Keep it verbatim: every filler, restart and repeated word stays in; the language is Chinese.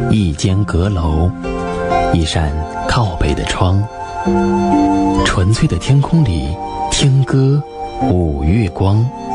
一间阁楼，一扇靠北的窗，纯粹的天空里听歌舞月光。